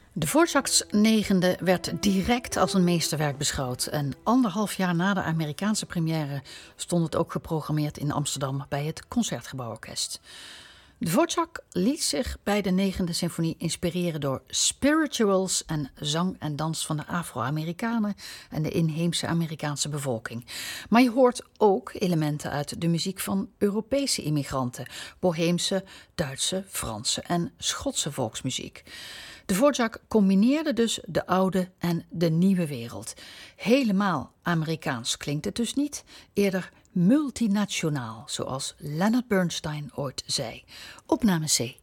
Dvorak's Negende werd direct als een meesterwerk beschouwd en 1,5 jaar na de Amerikaanse première stond het ook geprogrammeerd in Amsterdam bij het Concertgebouworkest. Dvorak liet zich bij de Negende Symfonie inspireren door spirituals en zang en dans van de Afro-Amerikanen en de inheemse Amerikaanse bevolking. Maar je hoort ook elementen uit de muziek van Europese immigranten, Boheemse, Duitse, Franse en Schotse volksmuziek. Dvorak combineerde dus de oude en de nieuwe wereld. Helemaal Amerikaans klinkt het dus niet, eerder multinationaal, zoals Leonard Bernstein ooit zei. Opname C.